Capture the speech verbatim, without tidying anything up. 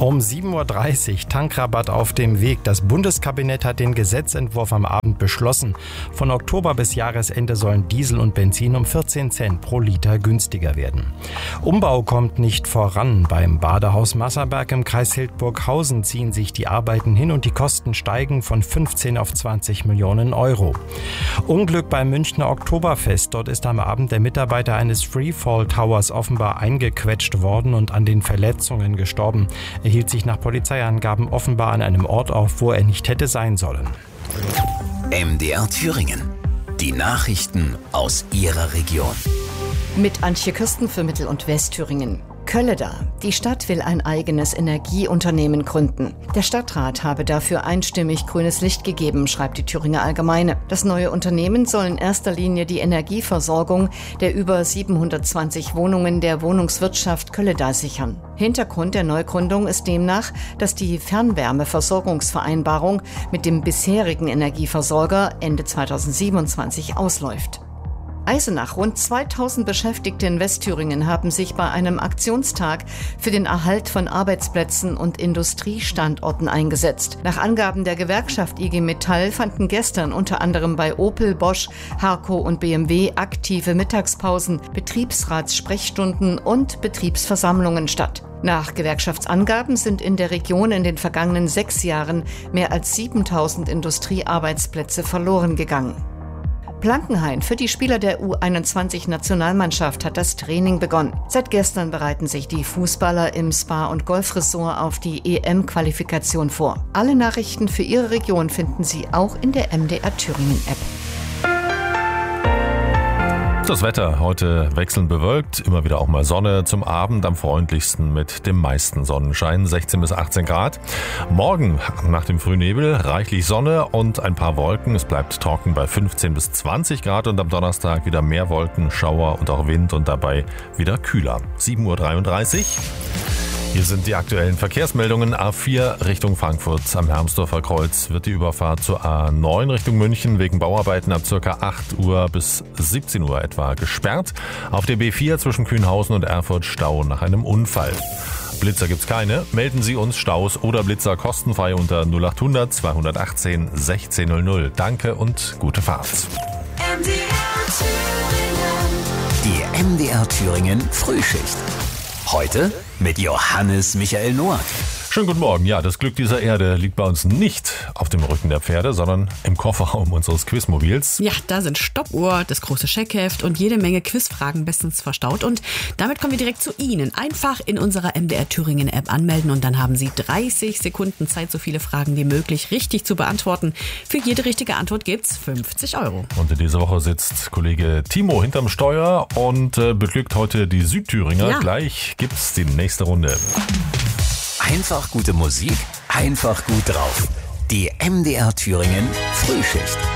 Um sieben Uhr dreißig, Tankrabatt auf dem Weg. Das Bundeskabinett hat den Gesetzentwurf am Abend beschlossen. Von Oktober bis Jahresende sollen Diesel und Benzin um vierzehn Cent pro Liter günstiger werden. Umbau kommt nicht voran. Beim Badehaus Masserberg im Kreis Hildburghausen ziehen sich die Arbeiten hin und die Kosten steigen von fünfzehn auf zwanzig Millionen Euro. Unglück beim Münchner Oktoberfest. Dort ist am Abend der Mitarbeiter eines Freefall Towers offenbar eingequetscht worden und an den Verletzungen gestorben. Er hielt sich nach Polizeiangaben offenbar an einem Ort auf, wo er nicht hätte sein sollen. M D R Thüringen. Die Nachrichten aus Ihrer Region. Mit Antje Kirsten für Mittel- und Westthüringen. Kölleda. Die Stadt will ein eigenes Energieunternehmen gründen. Der Stadtrat habe dafür einstimmig grünes Licht gegeben, schreibt die Thüringer Allgemeine. Das neue Unternehmen soll in erster Linie die Energieversorgung der über siebenhundertzwanzig Wohnungen der Wohnungswirtschaft Kölleda sichern. Hintergrund der Neugründung ist demnach, dass die Fernwärmeversorgungsvereinbarung mit dem bisherigen Energieversorger Ende zweitausendsiebenundzwanzig ausläuft. Eisenach. Rund zweitausend Beschäftigte in Westthüringen haben sich bei einem Aktionstag für den Erhalt von Arbeitsplätzen und Industriestandorten eingesetzt. Nach Angaben der Gewerkschaft I G Metall fanden gestern unter anderem bei Opel, Bosch, Harco und B M W aktive Mittagspausen, Betriebsratssprechstunden und Betriebsversammlungen statt. Nach Gewerkschaftsangaben sind in der Region in den vergangenen sechs Jahren mehr als siebentausend Industriearbeitsplätze verloren gegangen. Blankenhain. Für die Spieler der U einundzwanzig-Nationalmannschaft hat das Training begonnen. Seit gestern bereiten sich die Fußballer im Spa- und Golfresort auf die E M-Qualifikation vor. Alle Nachrichten für Ihre Region finden Sie auch in der M D R Thüringen-App. Das Wetter heute wechselnd bewölkt, immer wieder auch mal Sonne, zum Abend am freundlichsten mit dem meisten Sonnenschein, sechzehn bis achtzehn Grad. Morgen nach dem Frühnebel reichlich Sonne und ein paar Wolken. Es bleibt trocken bei fünfzehn bis zwanzig Grad und am Donnerstag wieder mehr Wolken, Schauer und auch Wind und dabei wieder kühler. sieben Uhr dreiunddreißig. Hier sind die aktuellen Verkehrsmeldungen. A vier Richtung Frankfurt am Hermsdorfer Kreuz wird die Überfahrt zur A neun Richtung München wegen Bauarbeiten ab ca. acht Uhr bis siebzehn Uhr etwa gesperrt. Auf der B vier zwischen Kühnhausen und Erfurt Stau nach einem Unfall. Blitzer gibt's keine. Melden Sie uns Staus oder Blitzer kostenfrei unter null acht hundert zweihundertachtzehn sechzehnhundert. Danke und gute Fahrt. M D R Thüringen. Die M D R Thüringen Frühschicht. Heute mit Johannes Michael Noack. Schönen guten Morgen. Ja, das Glück dieser Erde liegt bei uns nicht auf dem Rücken der Pferde, sondern im Kofferraum unseres Quizmobils. Ja, da sind Stoppuhr, das große Scheckheft und jede Menge Quizfragen bestens verstaut. Und damit kommen wir direkt zu Ihnen. Einfach in unserer M D R Thüringen App anmelden und dann haben Sie dreißig Sekunden Zeit, so viele Fragen wie möglich richtig zu beantworten. Für jede richtige Antwort gibt's fünfzig Euro. Und in dieser Woche sitzt Kollege Timo hinterm Steuer und äh, beglückt heute die Südthüringer. Ja. Gleich gibt's die nächste Runde. Einfach gute Musik, einfach gut drauf. Die M D R Thüringen Frühschicht.